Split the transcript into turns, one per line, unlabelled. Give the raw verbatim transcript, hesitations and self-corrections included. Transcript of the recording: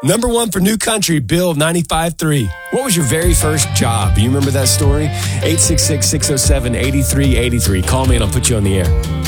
Number one for New Country, Bill ninety-five three. What was your very first job? You remember that story? eight six six, six oh seven, eight three eight three. Call me and I'll put you on the air.